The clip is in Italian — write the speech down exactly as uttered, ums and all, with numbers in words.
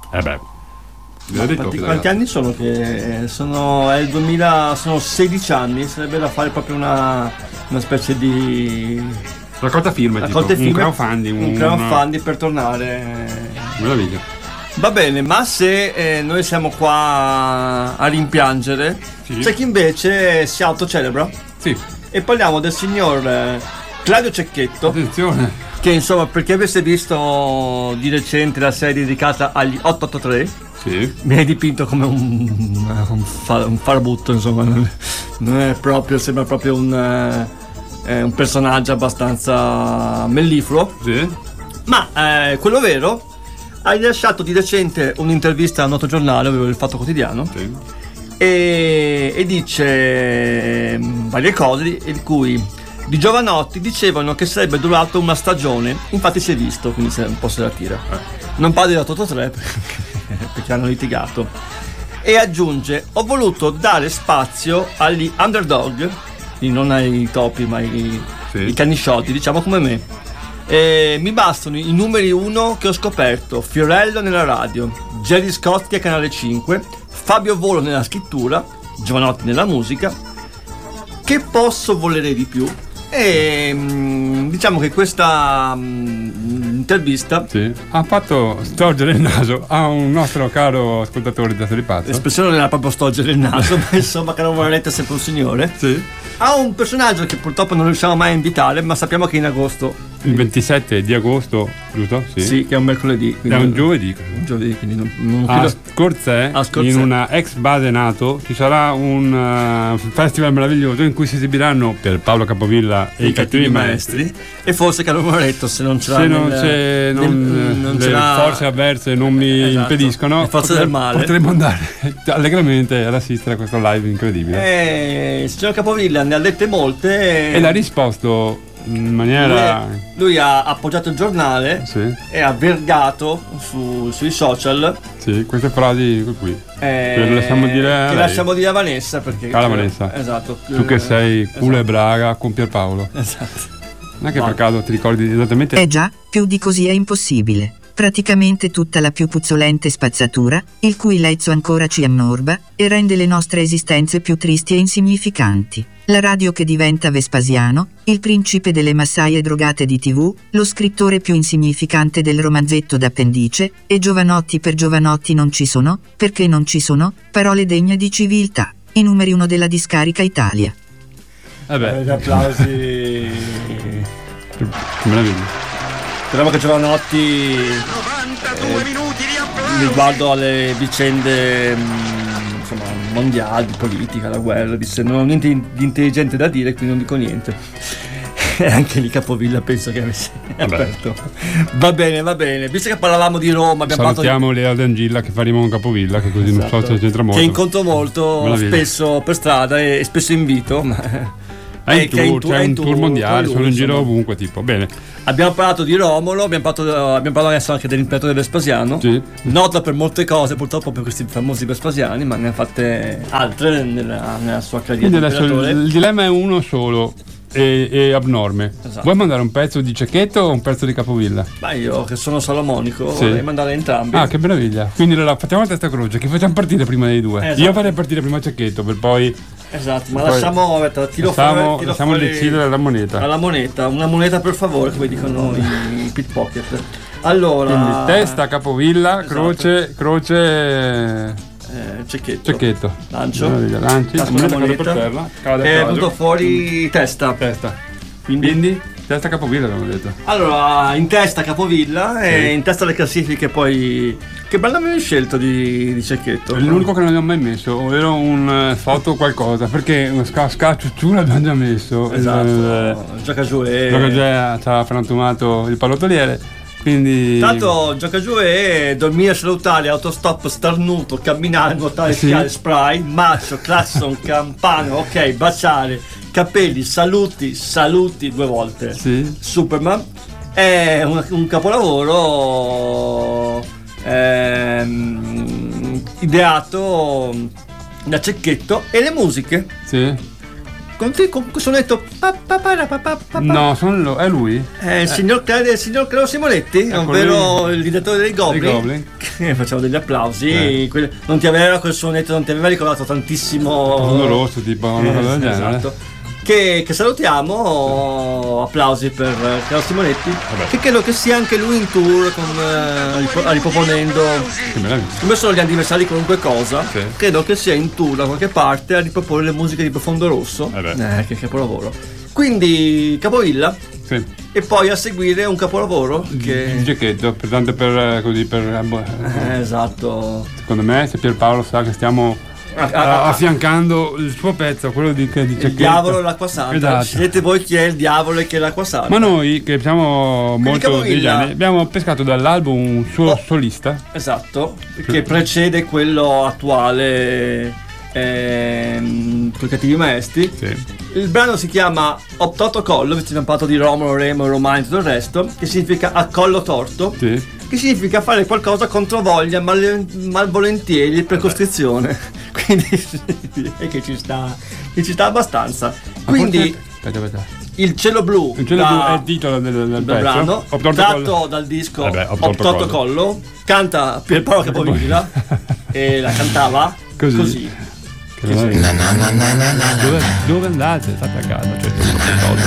Eh beh. Ma quanti, quanti anni sono che sono? È il duemila, sono sedici anni, sarebbe da fare proprio una, una specie di raccolta firme, raccolta tipo, firme, un crowdfunding, un crowdfunding per tornare. Meraviglia. Va bene, ma se eh, noi siamo qua a rimpiangere, sì. C'è chi invece si autocelebra. Sì. E parliamo del signor eh, Claudio Cecchetto. Attenzione. Che insomma, perché avesse visto di recente la serie dedicata agli otto otto tre, sì. Mi hai dipinto come un, un, far, un farbutto, insomma, non è proprio, sembra proprio un, eh, un personaggio abbastanza mellifluo. Sì. Ma eh, quello vero, hai rilasciato di recente un'intervista a un noto giornale, ovvero il Fatto Quotidiano, sì. e, e dice eh, varie cose, in cui di Giovanotti dicevano che sarebbe durato una stagione, infatti si è visto, quindi se un po' se la tira. Eh. Non parli da otto otto tre perché hanno litigato. E aggiunge: ho voluto dare spazio agli underdog, non ai topi ma ai, sì. I canisciotti, diciamo come me. E mi bastano i numeri uno che ho scoperto: Fiorello nella radio, Gerry Scotti a Canale cinque, Fabio Volo nella scrittura, Giovanotti nella musica. Che posso volere di più? E diciamo che questa um, intervista, sì, ha fatto storgere il naso a un nostro caro ascoltatore di Teatro di Pazzo. L'espressione non era proprio storgere il naso, ma insomma Carlo Moretti è sempre un signore. Sì. Ha un personaggio che purtroppo non riusciamo mai a invitare, ma sappiamo che in agosto, il ventisette di agosto, giusto? Sì, sì, che è un mercoledì. È un giovedì. Un giovedì, quindi non, non a Scorzè, a Scorzè, in una ex base NATO, ci sarà un uh, festival meraviglioso in cui si esibiranno per Paolo Capovilla e i, i cattivi maestri. maestri. E forse Carlo Moretto, se non ce l'ha se nel, non, se non, nel, non le ce l'ha, forze avverse non mi esatto, impediscono, le forze potremmo, del male, potremmo andare allegramente ad assistere a questo live incredibile. E il signor Capovilla ne ha dette molte e, e l'ha risposto in maniera. Lui, lui ha appoggiato il giornale, sì, e ha vergato su, sui social, sì, queste frasi qui eh, che lasciamo dire che lasciamo dire a Vanessa, perché cara Vanessa, esatto, tu che sei culo esatto. e braga con Pierpaolo, esatto. Non è che no. Per caso ti ricordi esattamente? Eh già, più di così è impossibile. Praticamente tutta la più puzzolente spazzatura, il cui lezzo ancora ci amnorba e rende le nostre esistenze più tristi e insignificanti. La radio che diventa Vespasiano, il principe delle massaie drogate di tivù, lo scrittore più insignificante del romanzetto d'appendice, e Giovanotti per Giovanotti non ci sono, perché non ci sono, parole degne di civiltà. I numeri uno della discarica Italia. Vabbè, gli applausi. Che meraviglia. Speriamo che Giovanotti eh, riguardo alle vicende mh, insomma mondiali, di politica, la guerra, disse non ho niente di intelligente da dire, quindi non dico niente. E anche lì Capovilla penso che avesse aperto. Va bene, va bene. Visto che parlavamo di Roma, abbiamo salutiamo di... Lea D'Angilla che fa rima con Capovilla, che così esatto. Non so se c'entra molto. Che incontro molto meraviglia. Spesso per strada e spesso invito. Ma... È in tour, in tour, c'è un tour, tour mondiale, tour, sono in giro insomma. Ovunque, tipo, bene. Abbiamo parlato di Romolo, abbiamo parlato, abbiamo parlato adesso anche dell'imperatore Vespasiano, sì. Noto per molte cose, purtroppo per questi famosi Vespasiani, ma ne ha fatte altre nella, nella sua carriera. Quindi adesso il, il dilemma è uno solo e, e abnorme. Esatto. Vuoi mandare un pezzo di Cecchetto o un pezzo di Capovilla? Ma io che sono salomonico, sì. Vorrei mandare entrambi. Ah, che meraviglia. Quindi allora facciamo la testa croce, chi facciamo partire prima dei due? Esatto. Io farei partire prima Cecchetto per poi... Esatto, ma poi lasciamo, aspetta, tiro lasciamo, fuori, tiro lasciamo fuori decidere alla moneta. Alla moneta, una moneta per favore, come dicono i, i pickpocket. Allora, quindi testa, Capovilla, esatto. croce, croce, eh, Cecchetto. Cecchetto. Lancio. Lanci, la moneta cade per terra. Cade è venuto fuori testa. Testa. Quindi, quindi testa Capovilla abbiamo detto. Allora, in testa Capovilla, sì. E in testa le classifiche poi. Che brano avevi scelto di, di Cecchetto? È l'unico che non abbiamo mai messo, ovvero un uh, foto qualcosa, perché uno sca- scacciucciù l'abbiamo già messo. Esatto, Gioca giù e... Gioca giù ci ha frantumato il pallottoliere, quindi... Tanto Gioca giù e dormire, salutare, autostop, starnuto, camminare, nuotare, sì. Sciare, spray, marcio, clacson, campano, ok, baciare, capelli, saluti, saluti due volte. Sì. Superman è un, un capolavoro... Ehm, ideato da Cecchetto. E le musiche? Sì. Con te con questo sonetto pa, pa, pa, pa, pa, pa. No, sono lo, è lui? È il signor, eh. il signor Claudio Simonetti, ovvero il direttore dei Goblin, Goblin. facciamo degli applausi. Eh. Quelle, non ti aveva quel suonetto, non ti aveva ricordato tantissimo. Profondo Rosso, tipo una cosa del genere. Esatto. Che, che salutiamo, applausi per Carlo Simonetti, Vabbè. che credo che sia anche lui in tour con, eh, ripo- riproponendo, Che meraviglia. come sono gli anniversari di qualunque cosa, Sì. credo che sia in tour da qualche parte a riproporre le musiche di Profondo Rosso. Eh beh. Eh, che capolavoro. Quindi Capovilla Sì. e poi a seguire un capolavoro Il che... gecchetto, per tanto per così per Eh, esatto. secondo me, se Pierpaolo sa che stiamo Ah, ah, ah, affiancando il suo pezzo, quello di, di il Cecchetto. diavolo e l'acqua santa. Esatto. Scegliete voi chi è il diavolo e chi è l'acqua santa. Ma noi che siamo molto Capovilla- degli anni abbiamo pescato dall'album un suo Oh. solista. Esatto, che precede quello attuale ehm, con i cattivi maestri. Sì. Il brano si chiama Ottoto Collo, visto che abbiamo parlato di Romolo, Remo, Romano e tutto il resto, che significa a collo torto, Sì. che significa fare qualcosa contro voglia, mal, malvolentieri, per costrizione. Quindi è che ci sta, che ci sta abbastanza. Quindi Aspetta, aspetta. il cielo blu, Il cielo da- blu è il titolo del, del del pezzo. brano, Ottorto tratto Collo. dal disco Vabbè, Ottorto Ottoto Collo. Collo, canta Pierpaolo Capovilla e la cantava Così. così. Che non è- Dove, dove andate? State a casa, cioè,